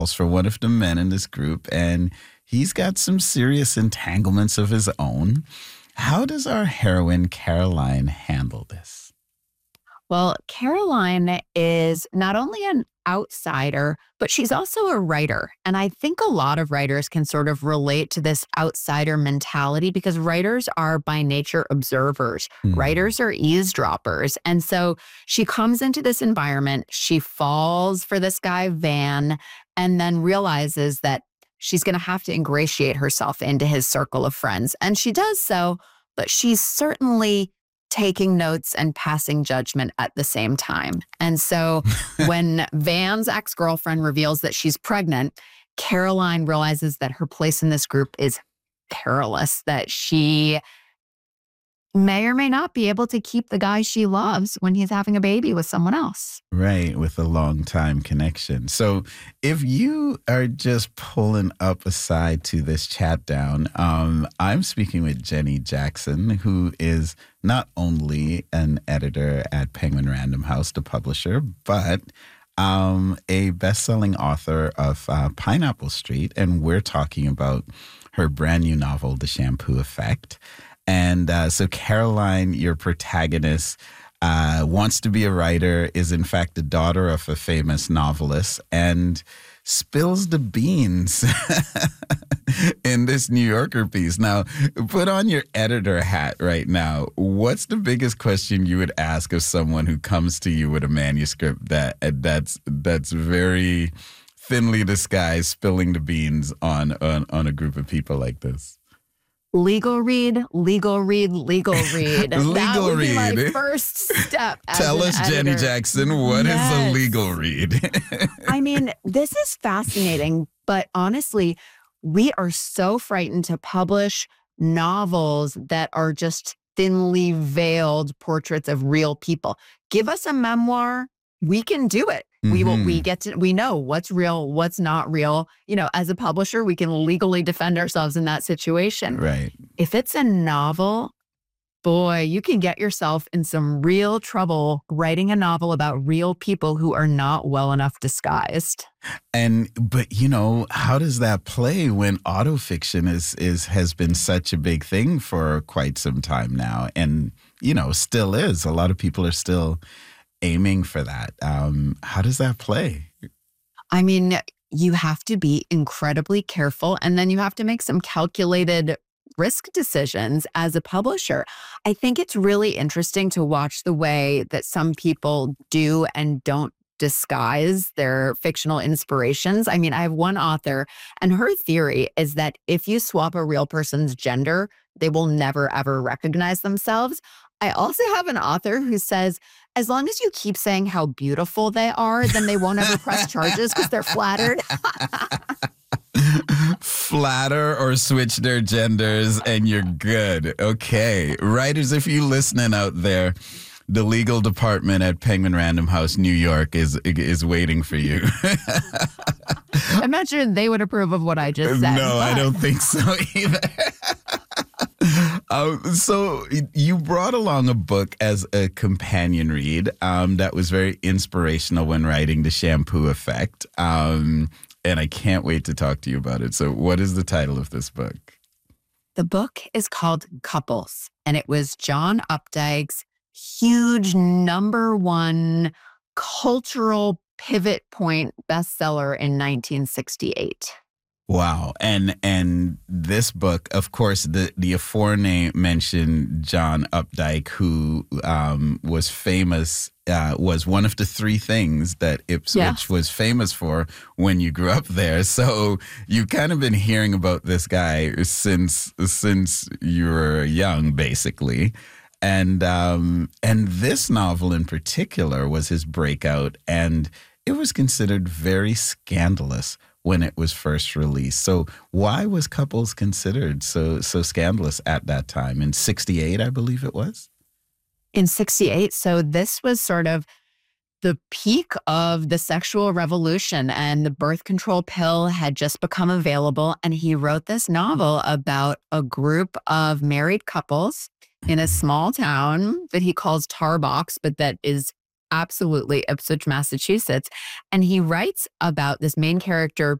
for one of the men in this group, and he's got some serious entanglements of his own. How does our heroine Caroline handle this? Well, Caroline is not only an outsider, but she's also a writer. And I think a lot of writers can sort of relate to this outsider mentality because writers are by nature observers. Hmm. Writers are eavesdroppers. And so she comes into this environment, she falls for this guy, Van, and then realizes that she's going to have to ingratiate herself into his circle of friends. And she does so, but she's certainly taking notes and passing judgment at the same time. And so when Van's ex-girlfriend reveals that she's pregnant, Caroline realizes that her place in this group is perilous, that she may or may not be able to keep the guy she loves when he's having a baby with someone else. Right, with a long time connection. So if you are just pulling up a side to this chat down, I'm speaking with Jenny Jackson, who is not only an editor at Penguin Random House, the publisher, but a best-selling author of Pineapple Street. And we're talking about her brand new novel, The Shampoo Effect. And so Caroline, your protagonist, wants to be a writer, is in fact the daughter of a famous novelist, and spills the beans in this New Yorker piece. Now, put on your editor hat right now. What's the biggest question you would ask of someone who comes to you with a manuscript that's very thinly disguised, spilling the beans on a group of people like this? Legal read, legal read, legal read. Legal that would be my read. first step. Tell us, Jenny Jackson, what is a legal read? I mean, this is fascinating, but honestly, we are so frightened to publish novels that are just thinly veiled portraits of real people. Give us a memoir, we can do it. We know what's real, what's not real. You know, as a publisher, we can legally defend ourselves in that situation. Right. If it's a novel, boy, you can get yourself in some real trouble writing a novel about real people who are not well enough disguised. But you know, how does that play when autofiction has been such a big thing for quite some time now, and you know, still is. A lot of people are still aiming for that. How does that play? I mean, you have to be incredibly careful, and then you have to make some calculated risk decisions as a publisher. I think it's really interesting to watch the way that some people do and don't disguise their fictional inspirations. I mean, I have one author, and her theory is that if you swap a real person's gender, they will never, ever recognize themselves. I also have an author who says, as long as you keep saying how beautiful they are, then they won't ever press charges because they're flattered. Flatter or switch their genders and you're good. Okay. Writers, if you're listening out there, the legal department at Penguin Random House, New York is waiting for you. I'm not sure they would approve of what I just said. No, I don't think so either. So you brought along a book as a companion read that was very inspirational when writing The Shampoo Effect. And I can't wait to talk to you about it. So what is the title of this book? The book is called Couples, and it was John Updike's huge #1 cultural pivot point bestseller in 1968. Wow. And this book, of course, the aforementioned John Updike, who was famous, was one of the three things that Ipswich was famous for when you grew up there. So you've kind of been hearing about this guy since you were young, basically. And this novel in particular was his breakout, and it was considered very scandalous when it was first released. So why was Couples considered so scandalous at that time? In 68, I believe it was? In 68. So this was sort of the peak of the sexual revolution, and the birth control pill had just become available. And he wrote this novel about a group of married couples in a small town that he calls Tarbox, but that is Absolutely, Ipswich, Massachusetts. And he writes about this main character